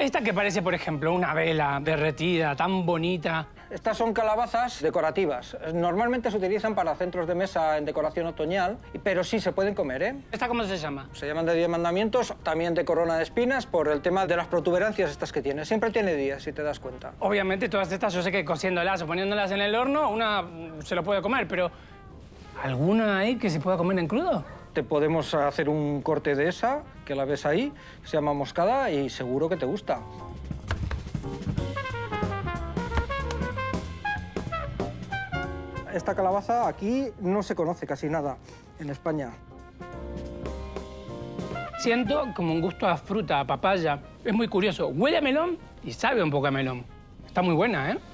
Esta que parece, por ejemplo, una vela derretida, tan bonita. Estas son calabazas decorativas. Normalmente se utilizan para centros de mesa en decoración otoñal, pero sí se pueden comer, ¿eh? ¿Esta cómo se llama? Se llaman de 10 mandamientos, también de corona de espinas, por el tema de las protuberancias estas que tiene. Siempre tiene 10, si te das cuenta. Obviamente todas estas yo sé que cociéndolas o poniéndolas en el horno, una se lo puede comer, pero ¿alguna hay que se pueda comer en crudo? Te podemos hacer un corte de esa, que la ves ahí, se llama moscada y seguro que te gusta. Esta calabaza aquí no se conoce casi nada en España. Siento como un gusto a fruta, a papaya. Es muy curioso. Huele a melón y sabe un poco a melón. Está muy buena, ¿eh?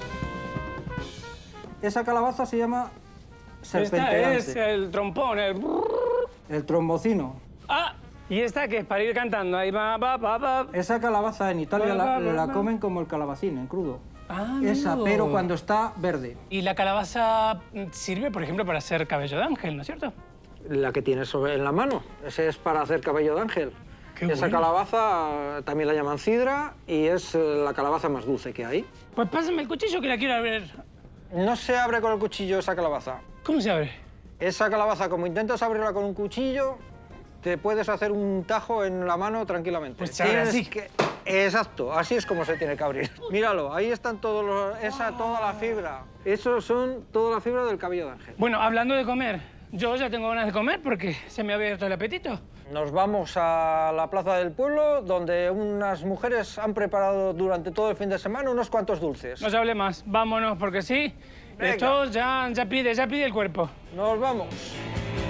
Esa calabaza se llama Esta serpenteante. es el trompón, el... El trombocino. Ah, y esta que es para ir cantando. Ahí va. Esa calabaza en Italia Va. la comen como el calabacín, en crudo. Ah, Esa, amigo. pero cuando está verde. Y la calabaza sirve, por ejemplo, para hacer cabello de ángel, ¿no es cierto? La que tienes en la mano. Ese es para hacer cabello de ángel. Qué Esa bueno. calabaza también la llaman cidra y es la calabaza más dulce que hay. Pues pásame el cuchillo que la quiero abrir. No se abre con el cuchillo esa calabaza. ¿Cómo se abre? Esa calabaza, como intentas abrirla con un cuchillo, te puedes hacer un tajo en la mano tranquilamente. Pues se abre así. Exacto, así es como se tiene que abrir. Míralo, ahí están toda la fibra. Eso son toda la fibra del cabello de ángel. Bueno, hablando de comer, yo ya tengo ganas de comer porque se me ha abierto el apetito. Nos vamos a la plaza del pueblo, donde unas mujeres han preparado durante todo el fin de semana unos cuantos dulces. No se hable más, vámonos porque sí, Venga. esto ya pide el cuerpo. Nos vamos.